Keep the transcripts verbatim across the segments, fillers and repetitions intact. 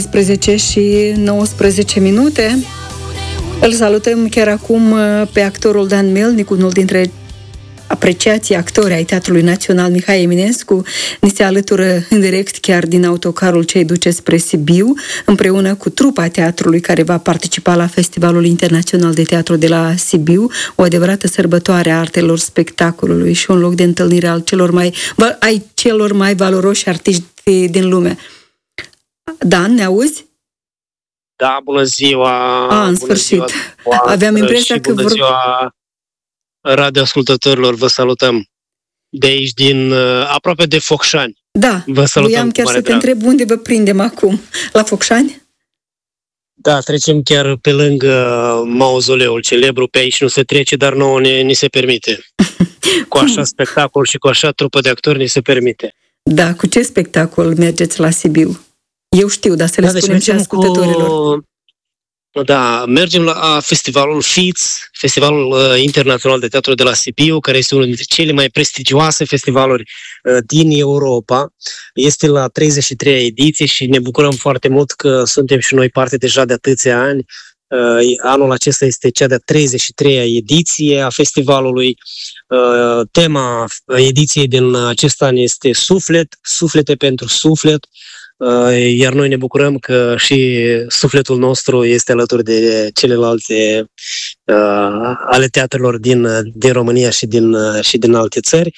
unsprezece și nouăsprezece minute. Îl salutăm chiar acum pe actorul Dan Melnic, unul dintre apreciații actori ai Teatrului Național Mihai Eminescu. Ni se alătură în direct chiar din autocarul ce îi duce spre Sibiu, împreună cu trupa teatrului care va participa la Festivalul Internațional de Teatru de la Sibiu, o adevărată sărbătoare a artelor spectacolului și un loc de întâlnire al celor mai, ai celor mai valoroși artiști din lume. Dan, ne auzi? Da, bună ziua! A, în bună sfârșit. Ziua, Aveam impresia că bună vor... ziua radioascultătorilor, vă salutăm de aici, din aproape de Focșani. Da, vă salutăm voiam chiar să te drag. întreb unde vă prindem acum. La Focșani? Da, trecem chiar pe lângă mauzoleul celebru, pe aici nu se trece, dar nouă ne, ni se permite. Cu așa spectacol și cu așa trupă de actori ni se permite. Da, cu ce spectacol mergeți la Sibiu? Eu știu, dar să le da, spunem deci și ascultătorilor. Cu... Da, mergem la festivalul F I T, Festivalul uh, Internațional de Teatru de la Sibiu, care este unul dintre cele mai prestigioase festivaluri uh, din Europa. Este la treizeci și treia ediție și ne bucurăm foarte mult că suntem și noi parte deja de atâția ani. Uh, anul acesta este cea de-a treizeci și treia ediție a festivalului. Uh, tema ediției din acest an este Suflet, Suflete pentru Suflet. Iar noi ne bucurăm că și sufletul nostru este alături de celelalte uh, ale teatrelor din, din România și din, uh, și din alte țări.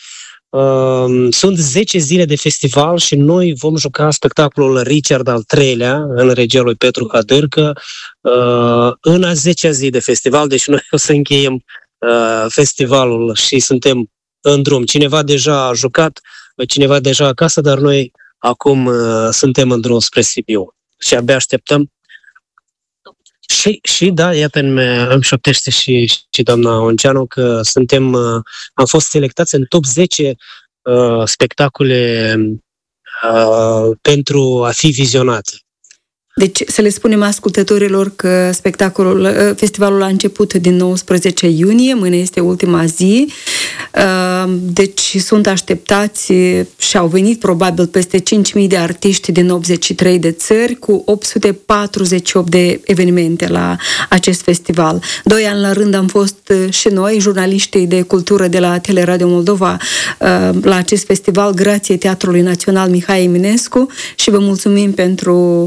Uh, sunt zece zile de festival și noi vom juca spectacolul Richard al treilea în regia lui Petru Hadârcă uh, în a zecea zi de festival, deci noi o să încheiem uh, festivalul și suntem în drum. Cineva deja a jucat, cineva deja acasă, dar noi acum uh, suntem în drum spre Sibiu și abia așteptăm. Și, și da, iată, îmi, îmi șoptește și, și doamna Onceanu că suntem, uh, am fost selectați în top zece uh, spectacole uh, pentru a fi vizionate. Deci să le spunem ascultătorilor că spectacolul, festivalul a început din nouăsprezece iunie, mâine este ultima zi, deci sunt așteptați și au venit probabil peste cinci mii de artiști din optzeci și trei de țări cu opt sute patruzeci și opt de evenimente la acest festival. Doi ani la rând am fost și noi, jurnaliștii de cultură de la Teleradio Moldova, la acest festival, grație Teatrului Național Mihai Eminescu și vă mulțumim pentru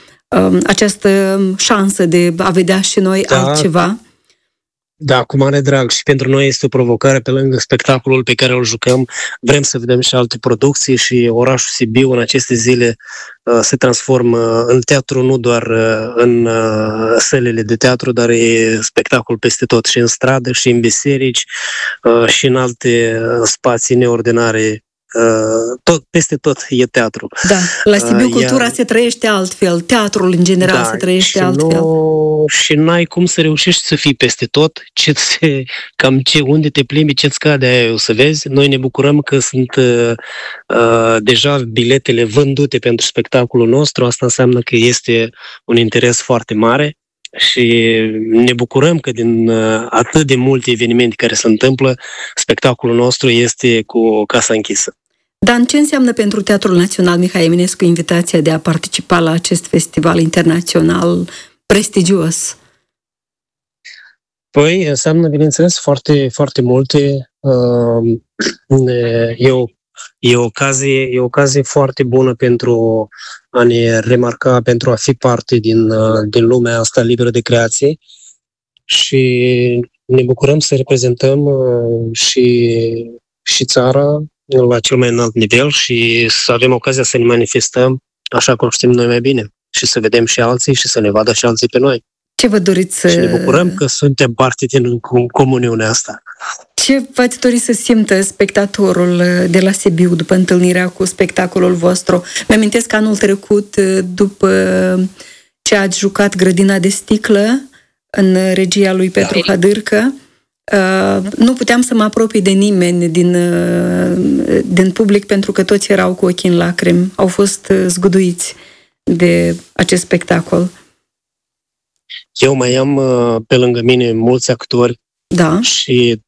această șansă de a vedea și noi da, altceva. Da, cu mare drag. Și pentru noi este o provocare pe lângă spectacolul pe care îl jucăm. Vrem să vedem și alte producții și orașul Sibiu în aceste zile uh, se transformă în teatru, nu doar uh, în uh, sălile de teatru, dar e spectacol peste tot, și în stradă, și în biserici, uh, și în alte spații neordinare. Uh, tot, peste tot e teatru. Da, la Sibiu uh, cultura iar... se trăiește altfel, teatrul în general da, se trăiește și altfel. Nu, și n-ai cum să reușești să fii peste tot, ce se, cam ce, unde te plimbi, ce-ți cade aia o să vezi. Noi ne bucurăm că sunt uh, uh, deja biletele vândute pentru spectacolul nostru, asta înseamnă că este un interes foarte mare. Și ne bucurăm că din uh, atât de multe evenimente care se întâmplă, spectacolul nostru este cu casa închisă. Dar ce înseamnă pentru Teatrul Național Mihai Eminescu invitația de a participa la acest festival internațional prestigios? Păi, înseamnă, bineînțeles, foarte, foarte multe. Uh, e, o, e, o ocazie, e o ocazie foarte bună pentru a ne remarca, pentru a fi parte din, din lumea asta liberă de creație și ne bucurăm să reprezentăm și, și țara la cel mai înalt nivel și să avem ocazia să ne manifestăm așa cum știm noi mai bine și să vedem și alții și să ne vadă și alții pe noi. Ce vă doriți să... Și ne bucurăm că suntem parte din comuniunea asta. Ce v-ați dori să simtă spectatorul de la Sibiu după întâlnirea cu spectacolul vostru? Mi-amintesc că anul trecut, după ce ați jucat Grădina de Sticlă în regia lui Petru Hadârcă, nu puteam să mă apropii de nimeni din, din public pentru că toți erau cu ochii în lacrimi. Au fost zguduiți de acest spectacol. Eu mai am pe lângă mine mulți actori da. și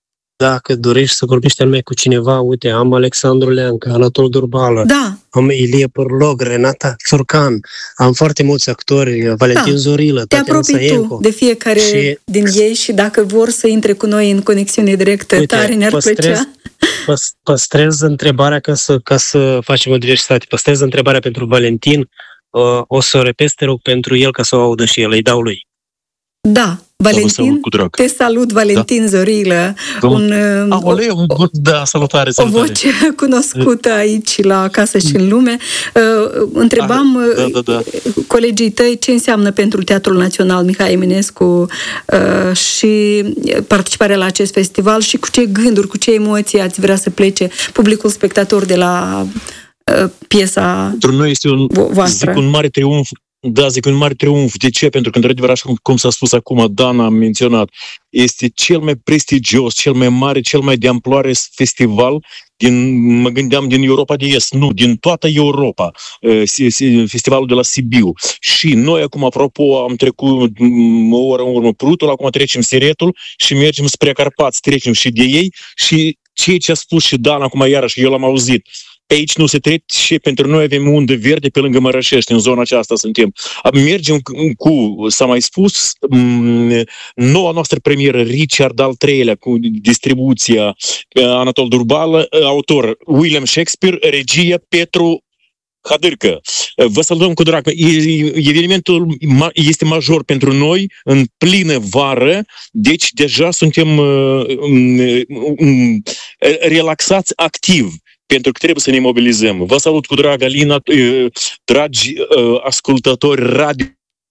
dacă dorești să vorbești anume cu cineva, uite, am Alexandru Leancă, Anatol Durbală, Da, am Ilie Pârlog, Renata Țurcan, am foarte mulți actori, Valentin Da. Zorilă, te Tatiana apropii Saenco. tu de fiecare Și- din ei și dacă vor să intre cu noi în conexiune directă, Uite, tare ne-ar păstrez- plăcea. Păs- Păstrez întrebarea ca să, ca să facem o diversitate. Păstrez întrebarea pentru Valentin. Uh, o să o repet, te rog, pentru el ca să o audă și el. Îi dau lui. Da, Valentin, salut cu drag. te salut, Valentin Zorilă, Domnul- un, uh, o, Aoleu, da, salutare, o salutare. voce cunoscută aici la Acasă și în Lume. Uh, Întrebam Ah, da, uh, da, da. colegii tăi ce înseamnă pentru Teatrul Național Mihai Eminescu uh, și participarea la acest festival și cu ce gânduri, cu ce emoții ați vrea să plece publicul spectator de la uh, piesa Pentru noi este un, vo- voastră. zic, un mare triumf. Da, zic un mare triumf. De ce? Pentru că, într-adevăr, așa cum, cum s-a spus acum, Dana a menționat, este cel mai prestigios, cel mai mare, cel mai de amploare festival din, mă gândeam, din Europa de Est, nu, din toată Europa, eh, si- si- festivalul de la Sibiu. Și noi acum, apropo, am trecut mm, o oră în urmă Prutul, acum trecem Siretul și mergem spre Carpați, trecem și de ei și ceea ce a spus și Dan acum iarăși, eu l-am auzit. Pe aici nu se trece, pentru noi avem undă verde pe lângă Mărășești, în zona aceasta suntem. Mergem cu, s-a mai spus, m- noua noastră premieră, Richard al treilea, cu distribuția Anatol Durbală, autor William Shakespeare, regia Petru Hadârcă. Vă salutăm cu drag. Evenimentul este major pentru noi, în plină vară, deci deja suntem uh, um, relaxați activ, pentru că trebuie să ne mobilizăm. Vă salut cu drag, Alina, dragi ascultători Radio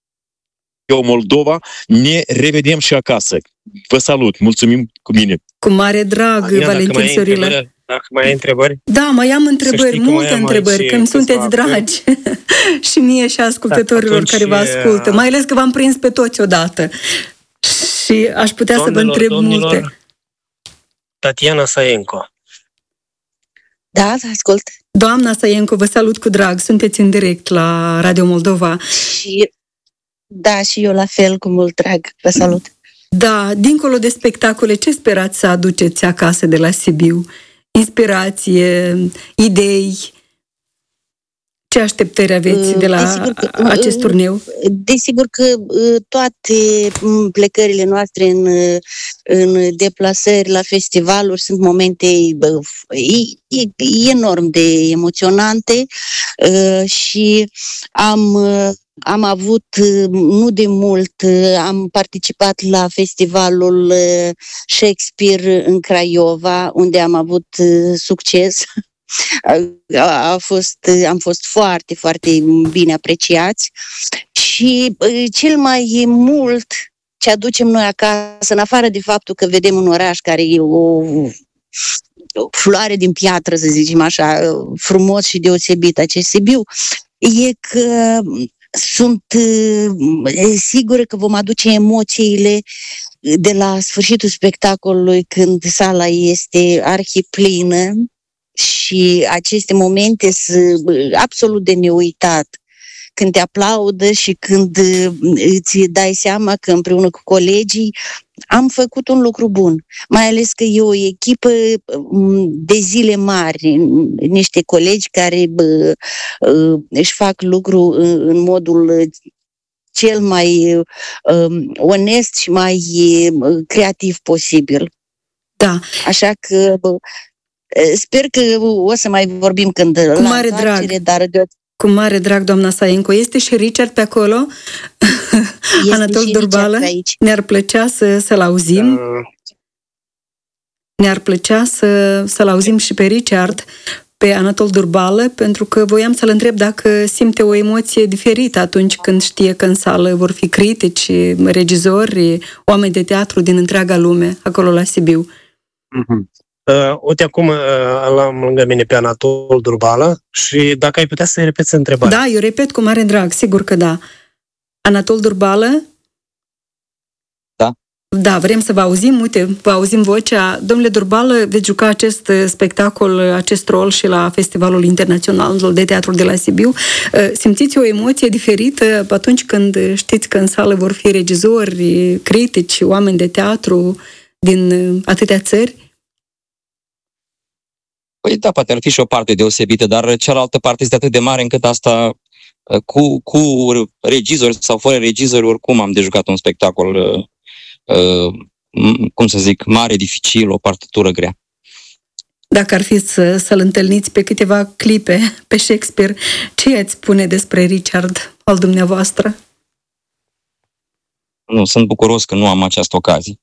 Moldova, ne revedem și acasă. Vă salut, mulțumim cu bine. Cu mare drag, Alina, dacă mai Valentin ai Zorilă. întrebări- Dacă mai ai întrebări, Da, mai am întrebări, știi că mai multe am întrebări, aici că îmi sunteți câțiva dragi. și mie și ascultătorilor Atunci, care vă ascultă. Mai ales că v-am prins pe toți odată. Și aș putea să vă doamnelor, întreb domnilor, multe. Tatiana Saenco. Da, vă ascult. Doamna Saenco, vă salut cu drag. Sunteți în direct la Radio Moldova. Și, da, și eu la fel, cu mult drag. Vă salut. Da, dincolo de spectacole, ce sperați să aduceți acasă de la Sibiu? Inspirație, idei? Ce așteptări aveți de la Desigur că- acest turneu? Desigur că uh, toate mm, plecările noastre în, uh, în deplasări la festivaluri sunt momente bă, e, e, enorm de emoționante uh, și am, uh, am avut, uh, nu de mult, uh, am participat la festivalul uh, Shakespeare în Craiova, unde am avut uh, succes. A, a fost, am fost foarte, foarte bine apreciați și uh, cel mai mult ce aducem noi acasă, în afară de faptul că vedem un oraș care e o, o floare din piatră, să zicem așa, frumos și deosebit acest Sibiu, e că sunt uh, sigură că vom aduce emoțiile de la sfârșitul spectacolului, când sala este arhiplină, și aceste momente sunt absolut de neuitat. Când te aplaudă și când îți dai seama că împreună cu colegii am făcut un lucru bun. Mai ales că e o echipă de zile mari, niște colegi care bă, își fac lucru în modul cel mai um, onest și mai creativ posibil. Da. Așa că bă, sper că o să mai vorbim când Cu la mare întoarcere, drag. dar de Cu mare drag, doamna Saenco. Este și Richard pe acolo? este Anatol și Durbală? Richard aici. Ne-ar plăcea să, să-l auzim. Uh, Ne-ar plăcea să, să-l auzim și pe Richard, pe Anatol Durbală, pentru că voiam să-l întreb dacă simte o emoție diferită atunci când știe că în sală vor fi critici, regizori, oameni de teatru din întreaga lume, acolo la Sibiu. uh-huh. Uh, uite, acum uh, l-am lângă mine pe Anatol Durbală și dacă ai putea să-i repeți întrebarea. Da, eu repet cu mare drag, sigur că da. Anatol Durbală? Da. Da, vrem să vă auzim, uite, vă auzim vocea. Domnule Durbală, veți juca acest spectacol, acest rol și la Festivalul Internațional de Teatru de la Sibiu. Simțiți o emoție diferită atunci când știți că în sală vor fi regizori, critici, oameni de teatru din atâtea țări? Păi da, poate ar fi și o parte deosebită, dar cealaltă parte este atât de mare încât asta cu, cu regizori sau fără regizori, oricum am de jucat un spectacol, uh, cum să zic, mare, dificil, o partitură grea. Dacă ar fi să, să-l întâlniți pe câteva clipe pe Shakespeare, ce ați spune despre Richard al dumneavoastră? Nu, sunt bucuros că nu am această ocazie.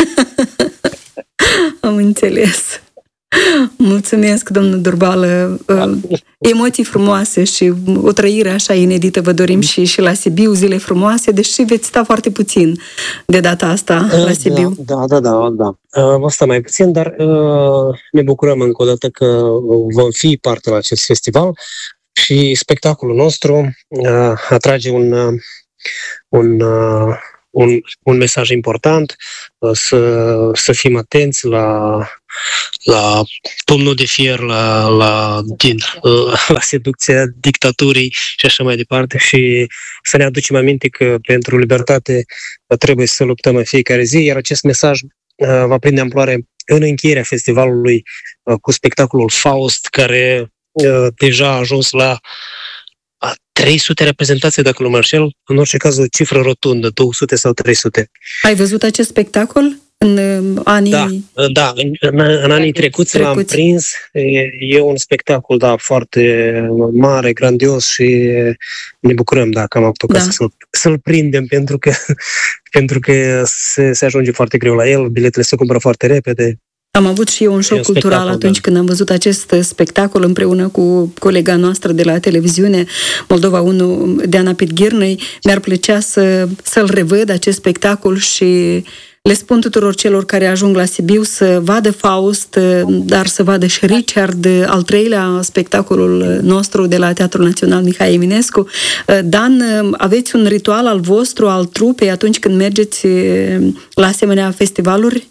Am înțeles. Mulțumesc, domnul Durbală. Emoții frumoase și o trăire așa inedită vă dorim și, și la Sibiu, zile frumoase, deși veți sta foarte puțin de data asta la Sibiu. Da, da, da, da. Vom sta mai puțin, dar ne bucurăm încă o dată că vom fi parte la acest festival și spectacolul nostru atrage un, un Un, un mesaj important, să, să fim atenți la, la pumnul de fier, la, la, din, la seducția dictaturii și așa mai departe și să ne aducem aminte că pentru libertate trebuie să luptăm în fiecare zi, iar acest mesaj va prinde amploare în încheierea festivalului cu spectacolul Faust, care deja a ajuns la trei sute reprezentații, dacă nu mă înșel, în orice caz o cifră rotundă, două sute sau trei sute. Ai văzut acest spectacol în anii... Da, da în, în, în anii trecuți, trecuți l-am prins. E, e un spectacol, da, foarte mare, grandios și ne bucurăm, da, că am avut ocazia da. să-l, să-l prindem, pentru că, pentru că se, se ajunge foarte greu la el, biletele se cumpără foarte repede. Am avut și eu un șoc cultural atunci da. când am văzut acest spectacol împreună cu colega noastră de la televiziune, Moldova unu, Diana Pitghirnei. Mi-ar plăcea să, să-l revăd, acest spectacol, și le spun tuturor celor care ajung la Sibiu să vadă Faust, dar să vadă și Richard, al treilea spectacolul nostru de la Teatrul Național Mihai Eminescu. Dan, aveți un ritual al vostru, al trupei, atunci când mergeți la asemenea festivaluri?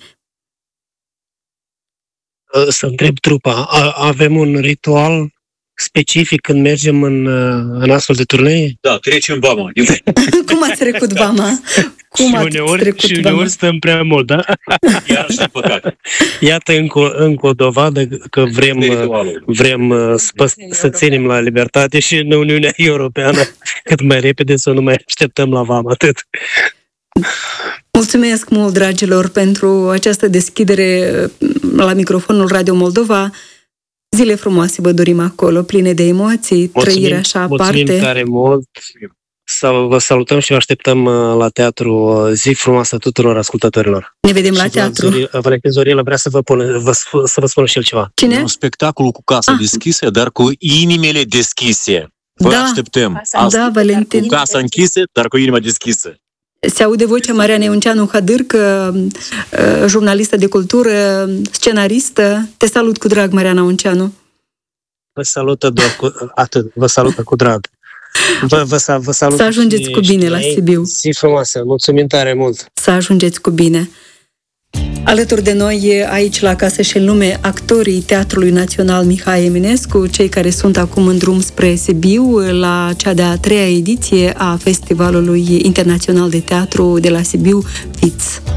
Să întreb trupa, avem un ritual specific când mergem în, în astfel de turnee? Da, trecem vama. Cum ați trecut vama? Cum și uneori, trecut și uneori vama? Stăm prea mult, da? Iar și păcat. Iată încă, încă o dovadă că vrem, vrem să, să ținem la libertate și în Uniunea Europeană cât mai repede, să nu mai așteptăm la vamă, atât. Mulțumesc mult, dragilor, pentru această deschidere la microfonul Radio Moldova. Zile frumoase vă dorim acolo, pline de emoții, trăire așa aparte. Mulțumim tare mult. Vă salutăm și vă așteptăm la teatru. Zi frumoasă tuturor ascultătorilor. Ne vedem la teatru. Valentin Zorila vrea să vă, pune, vă, să vă spună și el ceva. Cine? Un spectacol cu casa ah. deschisă, dar cu inimile deschise. Vă da. așteptăm. Asta. Da, Valentin. Cu casa închisă, dar cu inima deschisă. Se aude vocea Mariana Iunceanu Hadârcă, jurnalistă de cultură, scenaristă. Te salut cu drag, Mariana Iunceanu. Vă salută doar cu atât, vă salută cu drag. Vă, vă, vă salut. Să ajungeți cu bine la Sibiu. Zi frumoasă, mulțumim tare mult. Să ajungeți cu bine. Alături de noi, aici la Casă și în Lume, actorii Teatrului Național Mihai Eminescu, cei care sunt acum în drum spre Sibiu, la cea de-a treia ediție a Festivalului Internațional de Teatru de la Sibiu, F I T S.